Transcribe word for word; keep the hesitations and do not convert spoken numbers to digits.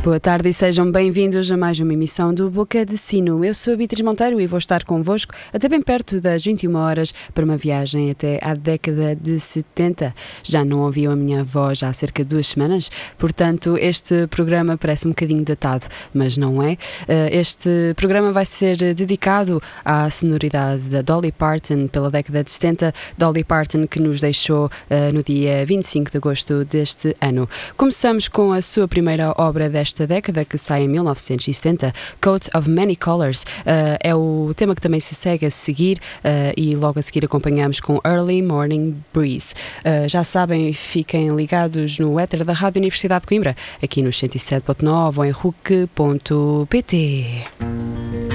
Boa tarde e sejam bem-vindos a mais uma emissão do Boca de Sino. Eu sou a Beatriz Monteiro e vou estar convosco até bem perto das vinte e uma horas para uma viagem até à década de setenta. Já não ouviam a minha voz há cerca de duas semanas, portanto este programa parece um bocadinho datado, mas não é. Este programa vai ser dedicado à sonoridade da Dolly Parton pela década de setenta, Dolly Parton que nos deixou uh, no dia vinte e cinco de agosto deste ano. Começamos com a sua primeira obra desta esta década, que sai em mil novecentos e setenta, Coat of Many Colors. Uh, é o tema que também se segue a seguir uh, e logo a seguir acompanhamos com Early Morning Breeze. Uh, já sabem, fiquem ligados no éter da Rádio Universidade de Coimbra, aqui no cento e sete ponto nove ou em R U C ponto P T.